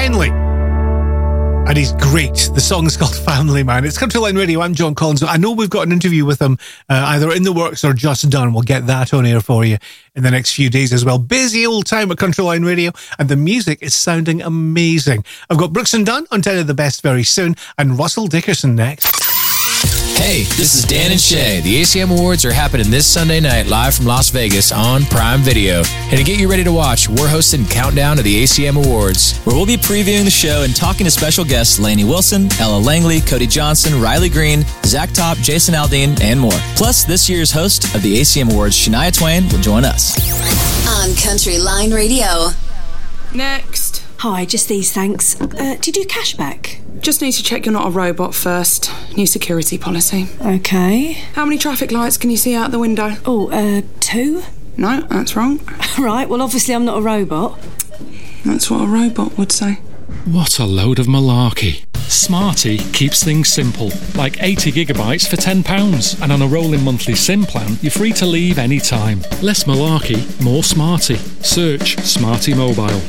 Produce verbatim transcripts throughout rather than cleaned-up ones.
finally. And he's great. The song's called Family Man. It's Country Line Radio. I'm John Collins. I know we've got an interview with him uh, either in the works or just done. We'll get that on air for you in the next few days as well. Busy old time at Country Line Radio, and the music is sounding amazing. I've got Brooks and Dunn on ten of the Best very soon, and Russell Dickerson next. Hey, this is Dan and Shay. The A C M Awards are happening this Sunday night live from Las Vegas on Prime Video. And to get you ready to watch, we're hosting Countdown to the A C M Awards, where we'll be previewing the show and talking to special guests Lainey Wilson, Ella Langley, Cody Johnson, Riley Green, Zach Top, Jason Aldean, and more. Plus, this year's host of the A C M Awards, Shania Twain, will join us. On Country Line Radio. Next. Hi, just these, thanks. Uh, do you do cashback? Just need to check you're not a robot first. New security policy. Okay. How many traffic lights can you see out the window? Oh, uh, two? No, that's wrong. Right, well, obviously I'm not a robot. That's what a robot would say. What a load of malarkey. Smarty keeps things simple, like eighty gigabytes for ten pounds, and on a rolling monthly SIM plan, you're free to leave any time. Less malarkey, more Smarty. Search Smarty Mobile.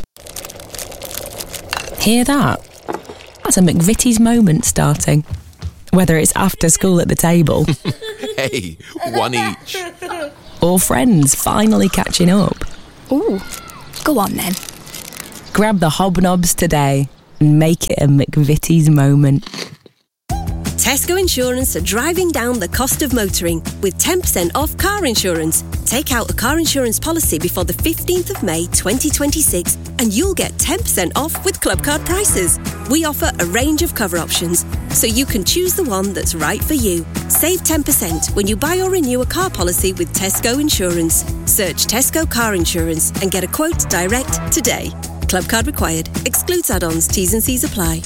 Hear that? That's a McVitie's moment starting. Whether it's after school at the table... Hey, one each. Or friends finally catching up. Ooh, go on then. Grab the hobnobs today and make it a McVitie's moment. Tesco Insurance are driving down the cost of motoring with ten percent off car insurance. Take out a car insurance policy before the fifteenth of May twenty twenty-six and you'll get ten percent off with Club Card prices. We offer a range of cover options, so you can choose the one that's right for you. Save ten percent when you buy or renew a car policy with Tesco Insurance. Search Tesco Car Insurance and get a quote direct today. Club Card required. Excludes add-ons. T's and C's apply.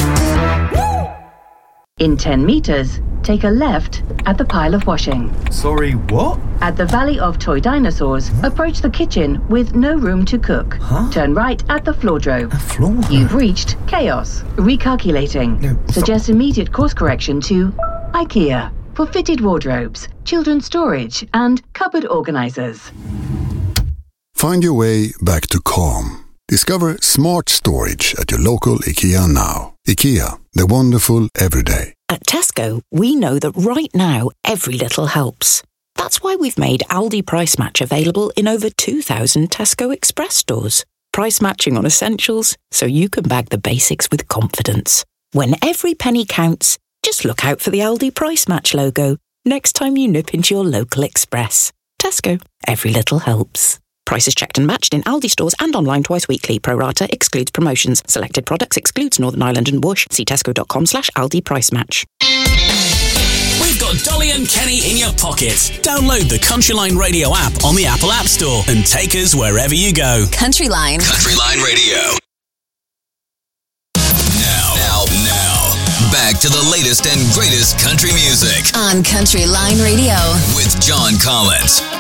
In ten metres, take a left at the pile of washing. Sorry, what? At the Valley of Toy Dinosaurs, huh? Approach the kitchen with no room to cook. Huh? Turn right at the floordrobe. A floordrobe? You've reached chaos. Recalculating. No, Suggest immediate course correction to IKEA for fitted wardrobes, children's storage, and cupboard organisers. Find your way back to calm. Discover smart storage at your local IKEA now. IKEA, the wonderful everyday. At Tesco, we know that right now, every little helps. That's why we've made Aldi Price Match available in over two thousand Tesco Express stores. Price matching on essentials, so you can bag the basics with confidence. When every penny counts, just look out for the Aldi Price Match logo next time you nip into your local Express. Tesco, every little helps. Prices checked and matched in Aldi stores and online twice weekly. Pro rata excludes promotions. Selected products excludes Northern Ireland and Whoosh. See tesco.com slash Aldi Price Match. We've got Dolly and Kenny in your pocket. Download the Countryline Radio app on the Apple App Store and take us wherever you go. Countryline. Countryline Radio. Now, now, now, back to the latest and greatest country music on Countryline Radio with John Collins.